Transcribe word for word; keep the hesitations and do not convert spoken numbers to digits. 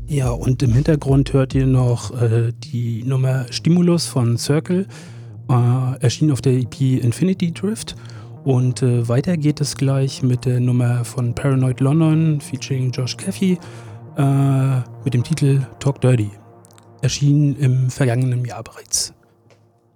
Ja, und im Hintergrund hört ihr noch äh, die Nummer Stimulus von Circle, äh, erschien auf der E P Infinity Drift. Und äh, weiter geht es gleich mit der Nummer von Paranoid London featuring Josh Caffey äh, mit dem Titel Talk Dirty. Erschien im vergangenen Jahr bereits.